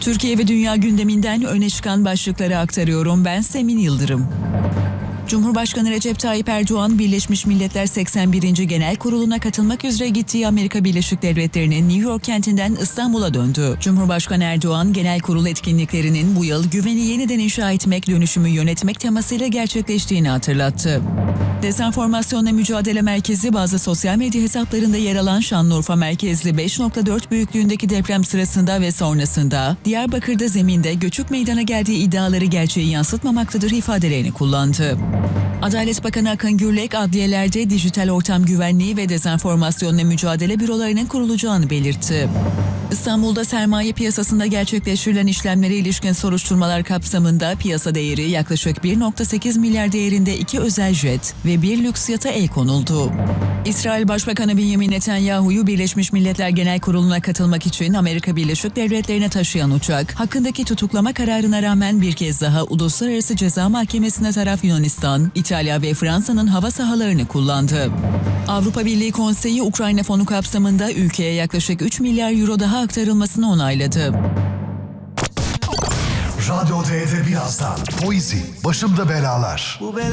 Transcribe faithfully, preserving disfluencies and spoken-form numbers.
Türkiye ve dünya gündeminden öne çıkan başlıkları aktarıyorum. Ben Semin Yıldırım. Cumhurbaşkanı Recep Tayyip Erdoğan, Birleşmiş Milletler seksen birinci Genel Kurulu'na katılmak üzere gittiği Amerika Birleşik Devletleri'nin New York kentinden İstanbul'a döndü. Cumhurbaşkanı Erdoğan, Genel Kurul etkinliklerinin bu yıl güveni yeniden inşa etmek, dönüşümü yönetmek temasıyla gerçekleştiğini hatırlattı. Dezenformasyonla Mücadele Merkezi bazı sosyal medya hesaplarında yer alan Şanlıurfa merkezli beş nokta dört büyüklüğündeki deprem sırasında ve sonrasında Diyarbakır'da zeminde göçük meydana geldiği iddiaları gerçeği yansıtmamaktadır ifadelerini kullandı. Adalet Bakanı Akın Gürlek, adliyelerde dijital ortam güvenliği ve dezenformasyonla mücadele bürolarının kurulacağını belirtti. İstanbul'da sermaye piyasasında gerçekleştirilen işlemlere ilişkin soruşturmalar kapsamında piyasa değeri yaklaşık bir nokta sekiz milyar değerinde iki özel jet ve bir lüks yata el konuldu. İsrail Başbakanı Benjamin Netanyahu'yu Birleşmiş Milletler Genel Kurulu'na katılmak için Amerika Birleşik Devletleri'ne taşıyan uçak, hakkındaki tutuklama kararına rağmen bir kez daha Uluslararası Ceza Mahkemesi'ne taraf Yunanistan, İtalya ve Fransa'nın hava sahalarını kullandı. Avrupa Birliği Konseyi, Ukrayna fonu kapsamında ülkeye yaklaşık üç milyar euro daha aktarılmasını onayladı. Radyo D'de birazdan. Poizi, başımda belalar. Bu bela